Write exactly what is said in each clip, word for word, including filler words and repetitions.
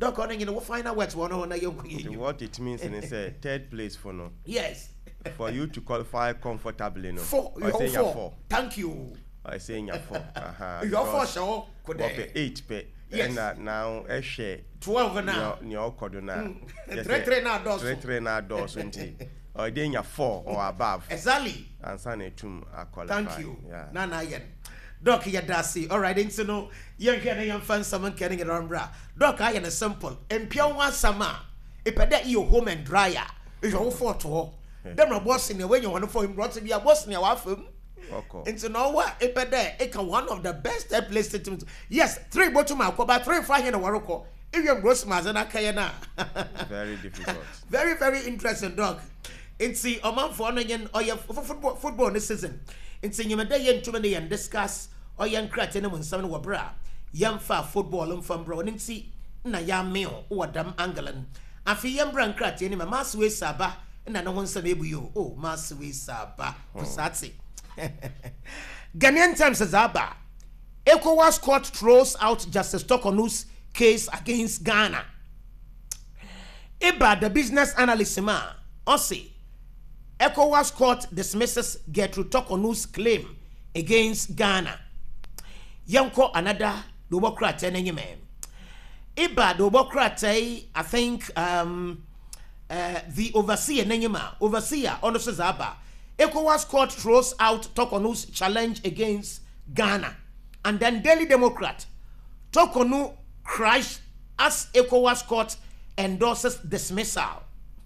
Doc on you know final words one on you. What it means in say third place for no. Yes. For you to qualify comfortably, no. Four. I say four. four. Thank you. I say you're four. Uh-huh. You're four, so could eight pay. Yes. And now a share. Twelve now. Your cordona. Three three now doors. Three three now doors. Or then you're four or above. Exactly. And Sunday two are qualified. Thank you. Yeah. Nana again. Doc, ya dasi. All right, into no young can young fan someone can get on bra. Doc, I am a simple. And pure one summer. If I get you home and dryer, it's all for two. Them a boss in the way you want to for him brought to be a boss in your wife. Into no what if I there, it can one of the best place to yes, three bottom but three five in a waroko. If you're gross mazana kayana. Very difficult. Very, very interesting, Doc. It's the amount for again or your football football this season. It's in your day and too many and discuss or young cratin when some were bra. Young far football and from bro and see na yam meal or damn angling. I feel young brand cratin in my mass way saba and I don't want some baby you. Oh, mass way saba. Pusatsi. Ghanaian Times says Abba. ECOWAS court throws out Justice Tokonu's case against Ghana. Iba the business analyst ma Ossi. ECOWAS court dismisses Gertrude Tokonu's claim against Ghana. Yanko another Dobokrate Nenyame. Iba Dobokrate, I think um uh, the overseer Nenyama, overseer Onoso Zaba. ECOWAS court throws out Tokonu's challenge against Ghana. And then Daily Democrat. Tokonu crashed as ECOWAS court endorses dismissal.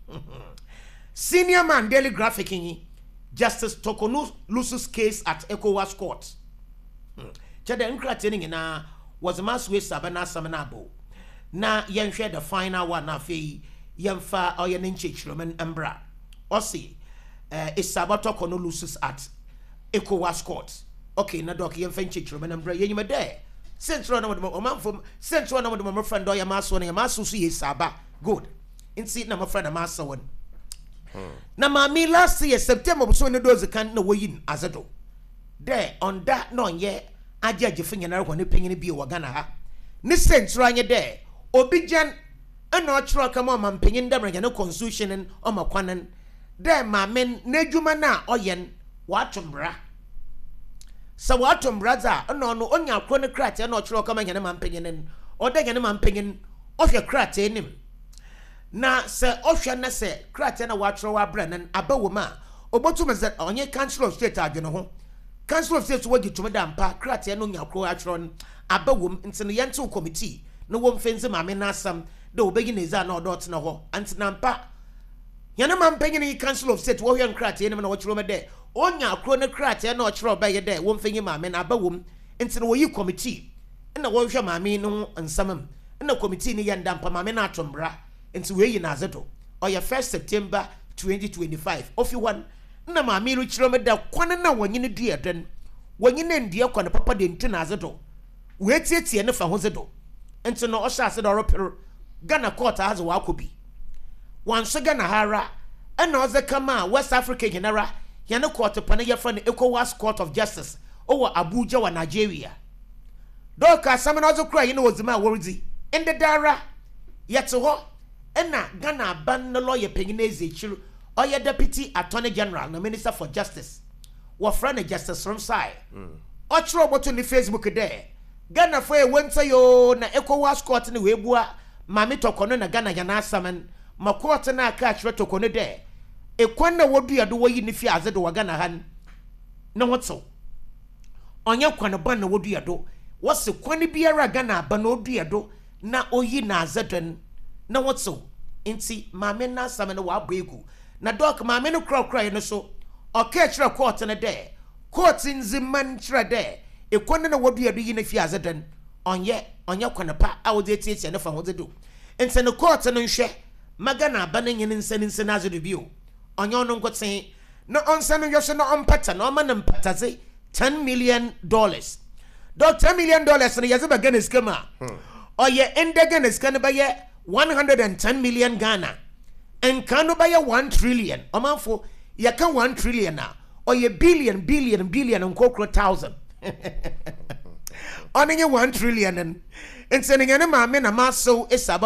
Senior man Daily Graphicing, Justice Tokonu loses case at ECOWAS court. Chada Nkratini na was mass with Sabana Samanabo. Na yen share the final one na fe yen fa or yen inchroman embra. Ossi uh is Sabato Tokonu loses at ECOWAS court. Okay, na doc yen fa inchroman embra yen you there. Central no mo man from Central no mo friend or your mass one your mass see Saba. Good. In see na my friend a mass one. Na mami last year September so ne doze kan na woyin azedo. There on that no ye aja jefinya na hwone panyin bi o Ghana ha. Ni Central anye there. Obi jan ana ochro kama ma panyin da mranya no constitution en o makwanen. There mami na adwuma na oyen watombra. Sa watombra za no no onya kro ne krate na ochro kama nyane ma panyin en. Oda nyane ma panyin of your krate nim. Na se ohwe na se krate na watro wa branen abawoma obotu meze onye council of state adwene ho council of state wagi tumi da mpa krate no nyakro atro abawom ntine yento committee no wom fenze mame na asam de obegi neza na odot na ho antina mpa yana mampenye ni council of state wo hwe krate ne na wo chiro me de onyakro ne krate na ochiro ba ye de wom fenye mame na abawom ntine wo yi committee na wo hwe mame no nsamam na committee ni yanda mpa mame na atombra. Into way in Azeto or your first September twenty twenty-five. Of you one, na mammy rich room da quanana when you dear then when you name dear quan papa de Azeto. Wait it here for Hosedo. And so no Osha said or Ghana court as a wakubi. Once a Ghana Hara, and other Kama, West Africa Genera, Yana court upon your friend ECOWAS Court of Justice over Abuja or Nigeria. Doka, someone also cry, you know, was the man worthy. In the Dara, yet so what? Ena Ghana ban no lawyer Peginese Chiru or your deputy attorney general, the minister for justice. Wa friend justice from side. Ochro botto ni Facebook there. Ghana for a winter yo na ECOWAS court ni webua mami tokono na Ghana yana saman ma court na aka chwe tokono there. E kwanna wodu ado wo yi ni fi azedo wa Ghana han. Na wotso. Onye kwanna ban na wodu ado. Wose kwani biara Ghana ban na wodu ado na oyi na azedon. Na what so? Inti mame na samene wa bregu. Na doc mame no craw cry no so. Okay chira court na there. Court in ziman chira there. E kwanda na wodu adu yine fi azedan. Onye onye kwana pa a wode tietia na fa wode do. Inti no court no nhwe magana ba na nyene nsa nsa na azedo bio. Onye ono nkoten no onsa no yosho no ompata no ma na mpataze ten million dollars. Do ten million dollars na yaze ba Ghana skama. Oye ende Ghana skana ba ye one hundred ten million Ghana and can buy a one trillion. A man for ya can one trillion now or ye billion, billion, billion and cocoa thousand. On one trillion and sending any man, a mass so is about.